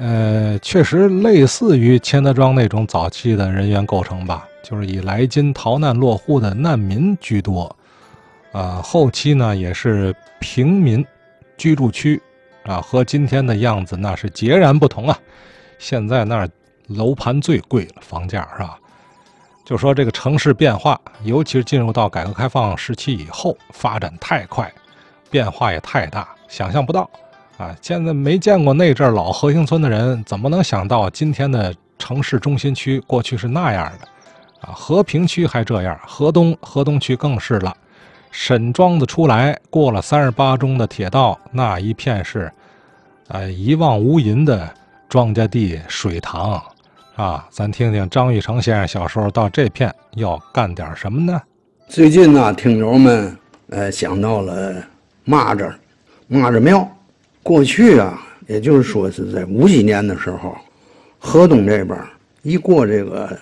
确实类似于钱德庄那种早期的人员构成吧，就是以来津逃难落户的难民居多。后期呢也是平民居住区啊，和今天的样子那是截然不同啊。现在那儿楼盘最贵了，房价是吧？就说这个城市变化，尤其是进入到改革开放时期以后，发展太快，变化也太大，想象不到啊！现在没见过那阵老核心村的人，怎么能想到今天的城市中心区过去是那样的啊？和平区还这样，河东区更是了。沈庄子出来，过了38中的铁道，那一片是，一望无垠的庄稼地、水塘，啊，咱听听张玉成先生小时候到这片要干点什么呢？ 最近呢，听友们想到了蚂蚱庙。过去啊，也就是说是在50几年的时候，河东这边一过这个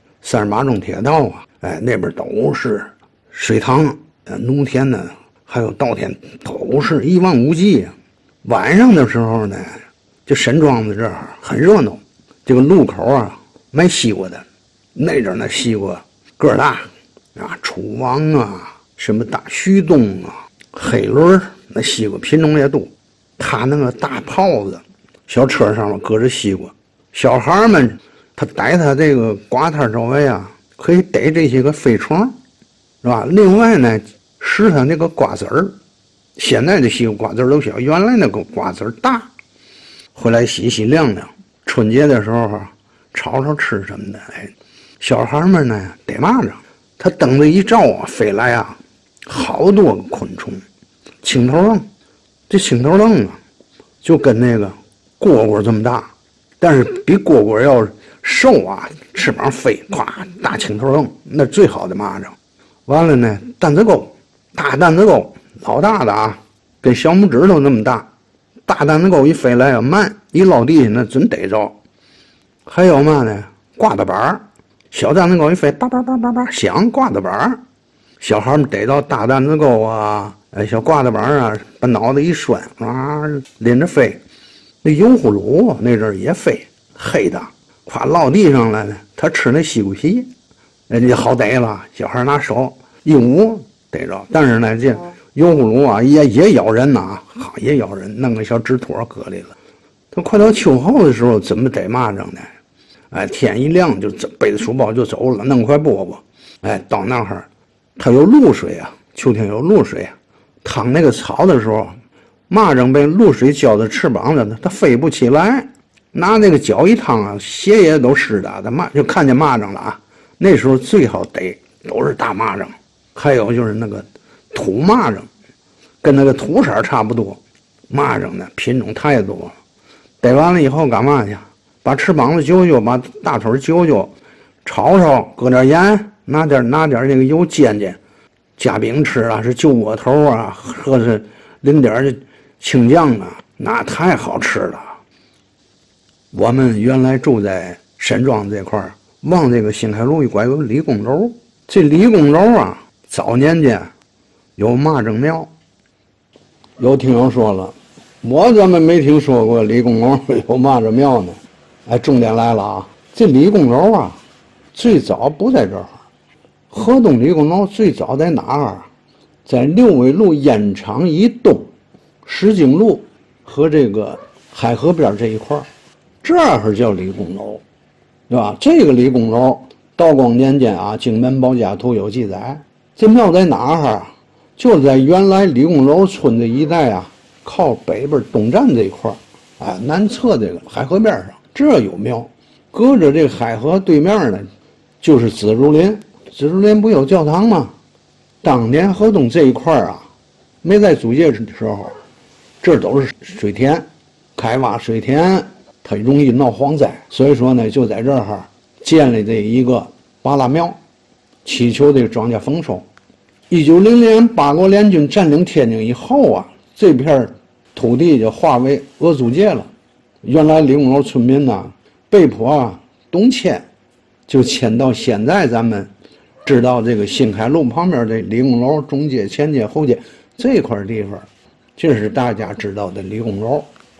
38中铁道啊，那边都是水塘。农田呢，还有稻田，都是一望无际啊。晚上的时候呢，就沈庄子这儿很热闹。这个路口啊，卖西瓜的，那阵那西瓜个儿大啊，楚王啊，什么大徐东啊，黑轮，那西瓜品种也多。他那个大炮子，小车上面搁着西瓜，小孩们他逮他这个瓜摊周围啊，可以逮这些个飞虫，是吧？另外呢，吃他那个瓜子儿，现在的西瓜瓜子儿都小，原来那个瓜子儿大，回来洗洗晾晾。春节的时候炒吃什么的，小孩们呢逮蚂蚱，他灯子一照啊，飞来啊，好多个昆虫，青头愣，这青头愣啊，就跟那个蝈蝈这么大，但是比蝈蝈要瘦啊，翅膀飞，咵，大青头愣，那最好的蚂蚱。完了呢，担子钩，大担子钩，老大的啊，跟小拇指头那么大，大担子钩一飞来啊慢，一落地下那准逮着。还有嘛呢？挂子板，小担子钩一飞，叭叭叭叭叭响，挂子板。小孩们逮到大担子钩啊，小挂子板啊，把脑袋一拴啊，拎着飞。那油葫芦那阵也飞，黑的，夸落地上来了，他吃那西瓜皮。人家好逮了，小孩拿手一捂逮着，但是呢，这油葫芦啊也咬人呐，也咬人，弄个小纸托搁里了。他快到秋后的时候，怎么逮蚂蚱呢？天一亮就背着书包就走了，弄块饽饽，到那儿，它有露水啊，秋天有露水啊，趟那个草的时候，蚂蚱被露水浇在翅膀上，它飞不起来，拿那个脚一趟啊，鞋也都湿的，它就看见蚂蚱了啊。那时候最好逮都是大蚂蚱，还有就是那个土蚂蚱，跟那个土色差不多。蚂蚱呢品种太多了，逮完了以后干嘛去？把翅膀子揪揪，把大腿揪揪，炒炒，搁点盐，拿点那个油煎煎，夹饼吃啊，是揪窝头啊，或是淋点青酱啊，那太好吃了。我们原来住在沈庄这块儿。往这个新海路一拐有李公楼，这李公楼啊，早年间有蚂蚱庙。有听友说了，我怎么没听说过李公楼有蚂蚱庙呢？重点来了啊，这李公楼啊，最早不在这儿，河东李公楼最早在哪儿？在六纬路烟厂以东，石井路和这个海河边这一块儿，这儿叫李公楼。对吧？这个李公楼，道光年间啊，《荆门保家图》有记载。这庙在哪儿啊？就在原来李公楼村这一带啊，靠北边东站这一块儿，南侧这个海河边上，这有庙。隔着这个海河对面呢，就是紫竹林。紫竹林不有教堂吗？当年河东这一块啊，没在租界的时候，这都是水田，开挖水田。它容易闹蝗灾，所以说呢，就在这儿建立这一个八拉庙，祈求这个庄稼丰收。1900年八国联军占领天津以后啊，这片土地就划为俄租界了。原来李公楼村民呢，被迫东迁，就迁到现在咱们知道这个新开路旁边的李公楼中街、前街、后街这块地方，这是大家知道的李公楼。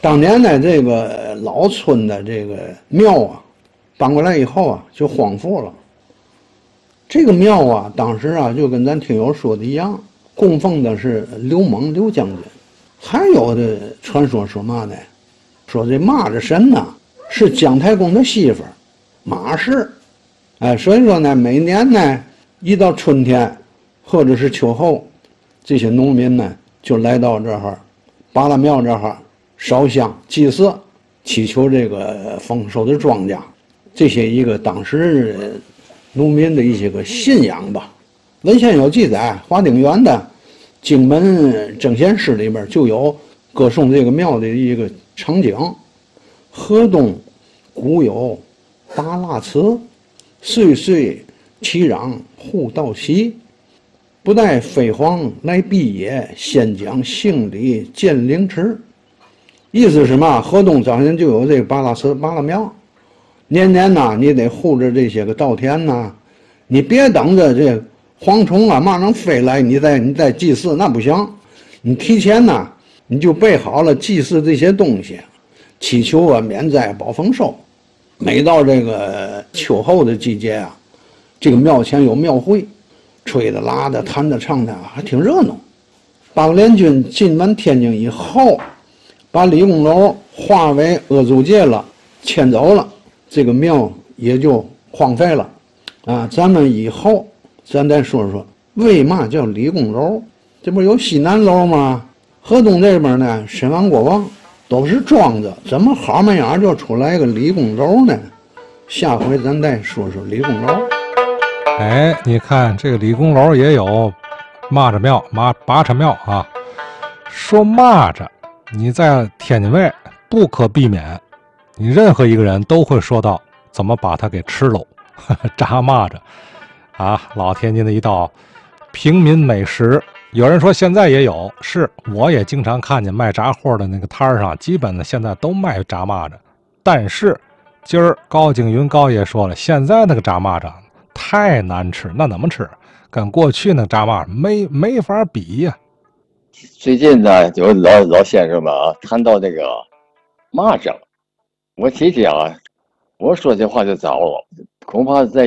当年呢，这个老村的这个庙啊，搬过来以后啊，就荒废了。这个庙啊，当时啊，就跟咱听友说的一样，供奉的是刘蒙刘将军。还有的传说说嘛呢？说这马子神呐，是姜太公的媳妇儿马氏。所以说呢，每年呢，一到春天或者是秋后，这些农民呢就来到这儿，八大庙这儿烧香祭祀，祈求这个丰收的庄稼。这些一个当时农民的一些个信仰吧。文献有记载，华鼎园的荆门正贤诗里边就有歌颂这个庙的一个场景：河东古有八腊祠，岁岁其壤户道齐。不待飞黄来毕也，先将姓李建灵池。意思是什么？河东早年就有这个八腊祠、八腊庙，年年呐，你得护着这些个稻田呐，你别等着这蝗虫啊马上飞来，你再祭祀那不行。你提前呐，你就备好了祭祀这些东西，祈求啊免灾保丰收。每到这个秋后的季节啊，这个庙前有庙会，吹的拉的弹的唱的还挺热闹。八国联军进完天津以后，把李公楼划为阿祖界了，迁走了，这个庙也就荒废了啊。咱们以后咱再说说为嘛叫李公楼。这不有西南楼吗？河东这边呢，沈王国王都是庄子，怎么好嘛样就出来个李公楼呢？下回咱再说说李公楼。 你看这个李公楼也有蚂蚱庙、拔蚱庙啊。说蚂蚱，你在天津卫不可避免，你任何一个人都会说到怎么把它给吃喽。炸蚂蚱啊，老天津的一道平民美食。有人说现在也有，是我也经常看见卖炸货的那个摊上，基本的现在都卖炸蚂蚱。但是今儿高景云高爷说了，现在那个炸蚂蚱太难吃，那怎么吃？跟过去那炸蚂蚱没法比呀。 最近呢，有老先生们啊，谈到这个蚂蚱，我提提啊，我说这话就早了，恐怕在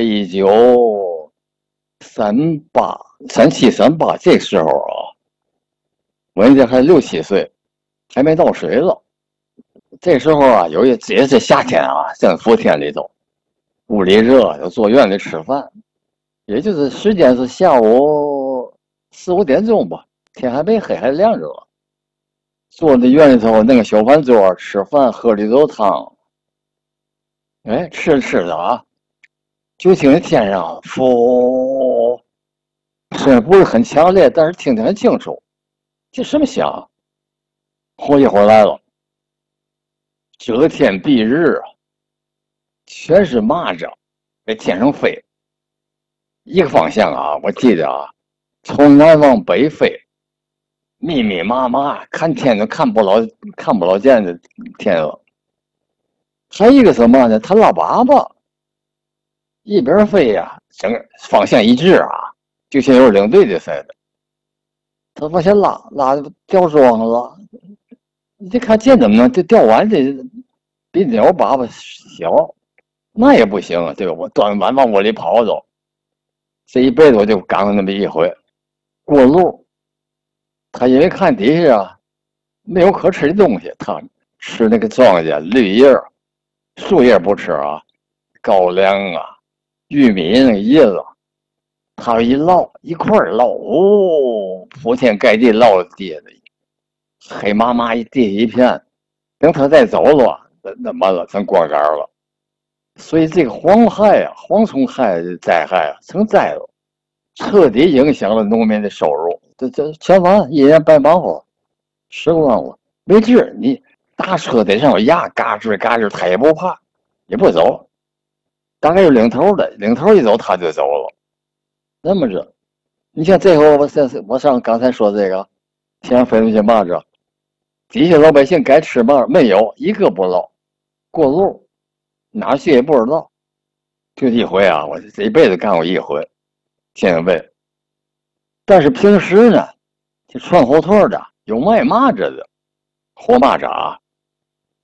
1937、38这时候啊，我那还6、7岁，还没到水了。这时候啊，也是夏天啊，真伏天里头，屋里热，就坐院里吃饭，也就是时间是下午4、5点钟吧，天还没黑，还亮着了。坐在院里头那个小饭桌吃饭，喝里头汤，吃的啊，就听见天上呼，虽然不是很强烈，但是听得很清楚。这什么响？火一会儿来了，遮天蔽日啊，全是蚂蚱在天上飞。一个方向啊，我记得啊，从南往北飞，密密麻麻，看天都看不老见的天了。还一个什么呢？他拉粑粑，一边飞呀，整个方向一致啊，就像有领队的似的。他往下拉掉桩了，你这看见怎么能这掉完这比鸟粑粑小，那也不行啊，对吧？我端碗往窝里跑走，这一辈子我就赶过那么一回。过路，他因为看底下啊没有可吃的东西，他吃那个庄稼绿叶，树叶不吃啊，高粱啊、玉米那个叶子，他一捞一块捞，铺天盖地捞地的，黑麻麻地一片。等他再走了，那完了，成光杆了。所以这个蝗虫害灾害啊，成灾了，彻底影响了农民的收入。这全完，一年白忙活，吃光了。没治，你大车得上有牙，嘎吱嘎吱，他也不怕，也不走。大概有领头的，领头一走他就走了。那么着，你像这回我上刚才说这个，天上飞那些蚂蚱，底下老百姓该吃嘛没有一个不捞，过路哪去也不知道。就一回啊，我这一辈子干过一回，天津卫。但是平时呢，这串胡同的有卖蚂蚱的，活蚂蚱啊，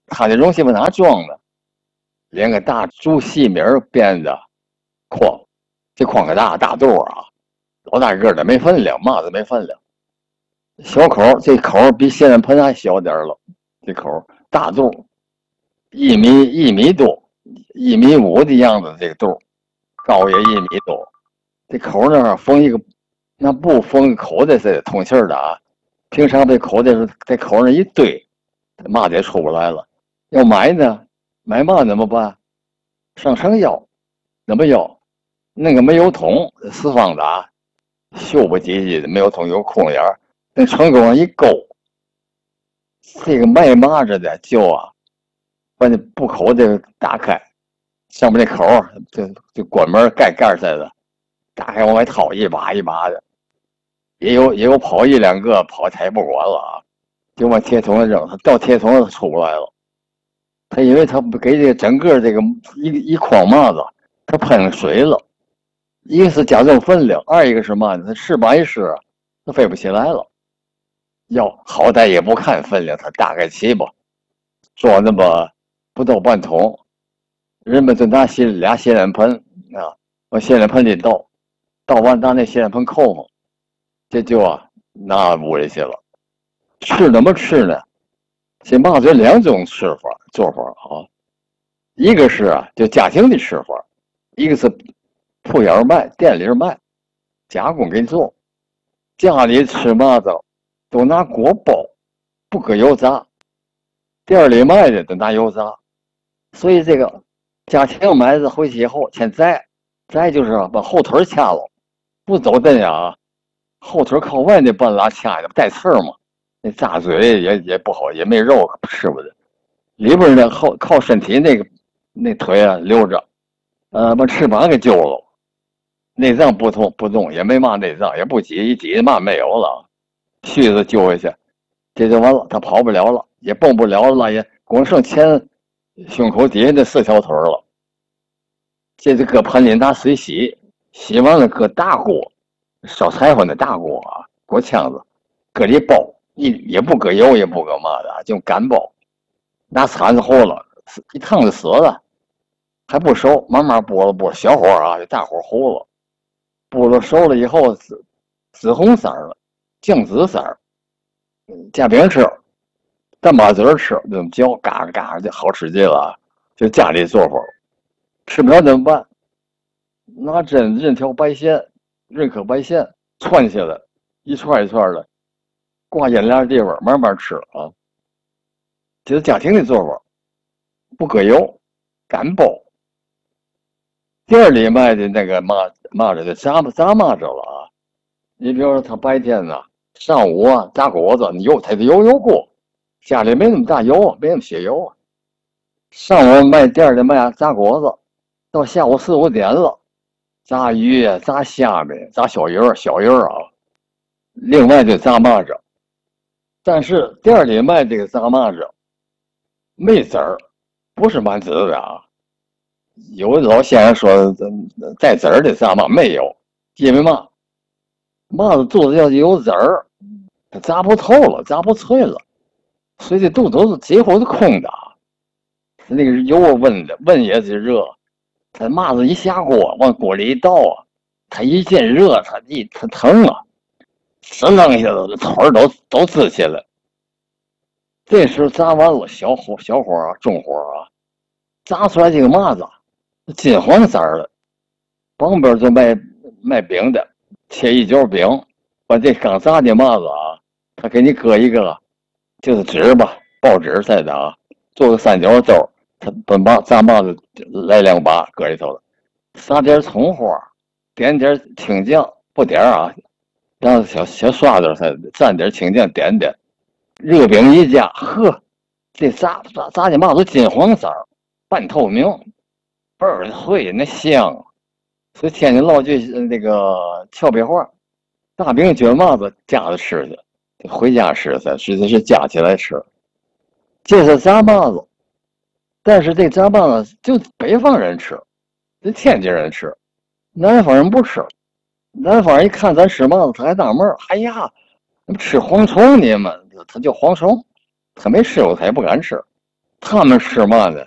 他这容器往哪装呢？连个大竹细米编的筐，这筐可大肚啊，老大个的没分量，嘛子没分量。小口，这口比洗脸盆还小点了，这口大肚，1米多，1.5米的样子，这个肚高也1米多。这口那儿缝一个，那布缝个口袋似的，通气的啊。平常这口袋是在口那一堆，嘛也出不来了。要买呢，买嘛怎么办？上成腰，怎么腰？那个煤油桶四方的啊，锈不唧唧的煤油桶有空眼儿，那成功一勾，这个卖嘛着的就把那布口袋打开，上面那口就关门盖似的，打开往外掏一把一把的，也有跑1-2个跑他也不管了啊，就往铁桶里扔，他到铁桶他出不来了。他因为他给这个整个这个一筐嘛子，他喷水了，一个是加重分量，二一个是嘛呢？他翅膀一湿，他飞不起来了。好歹也不看分量，他大概齐吧，装那么不到半桶，人们就拿俩洗脸盆啊，往洗脸盆里倒完拿那洗脸盆扣上，这就拿屋里去了。吃怎么吃呢？这嘛子有2种做法啊，一个是就家庭的吃法，一个是铺眼卖，店里卖，加工给做。家里吃嘛子都拿锅包，不搁油炸；店里卖的都拿油炸。所以这个家庭买的回去以后，先摘就是把后腿掐了，不走蹬啊，后腿靠外那半拉掐的带刺嘛，那炸嘴也不好，也没肉吃不的。里边呢靠身体那腿留着，把翅膀给揪了，内脏不动，也没嘛内脏，也不挤一挤嘛没有了，须子揪下去，这就完了，他跑不了了，也蹦不了了，也光剩前胸口底下那4条腿了。这就搁盆里拿水洗完了搁大锅，烧柴火那大锅锅腔子，搁里包，也不搁油，也不搁嘛的，就干包，拿铲子和了，一烫就死了，还不熟，慢慢剥，小火就大火糊了，剥了熟了以后紫红色了，酱紫色，加饼吃，蛋巴子吃，这么嚼，嘎嘎就好吃极了，就家里做法。吃不了怎么办？拿刃条白线，刃颗白线串起来，一串一串的，挂烟帘地方慢慢吃啊。这是家庭的做法，不搁油，干包。店里卖的那个蚂蚱的炸蚂蚱了啊。你比如说他白天上午炸果子，他得油锅，家里没那么大油，没那么些油。上午卖店里卖炸果子，到下午4、5点了，炸鱼炸虾米，炸小鱼另外就炸蚂蚱。但是店里卖这个炸蚂蚱没籽儿，不是满籽的有老先生说带籽儿的炸蚂没有，因为蚂蚱肚子要有籽儿，它炸不透了，炸不脆了，所以这肚子是几乎是空的。那个油温也是热，它蚂蚱一下锅往锅里一倒它一见热，它疼哧楞一下子腿都支起来。这时候炸完了，小火中火炸出来这个蚂蚱金黄色的，旁边就卖饼的，切一角饼，把这刚炸的蚂蚱他给你搁一个就是纸吧，报纸似的做个3角兜，他把炸蚂蚱来2把搁里头了，撒点葱花，点点青酱，不点让小刷子似的蘸点青酱点，热饼一加，这炸的蚂蚱金黄色，半透明，倍儿脆，那香。所以天津老句那个俏皮话，大饼卷蚂蚱夹着吃去，回家吃去，实际是夹起来吃。这是炸蚂蚱，但是这炸蚂蚱就北方人吃，这天津人吃，南方人不吃。南方人一看咱吃蚂蚱，他还纳闷，哎呀，吃蝗虫你们，他叫蝗虫，他没吃过，他也不敢吃。 他们吃嘛呢？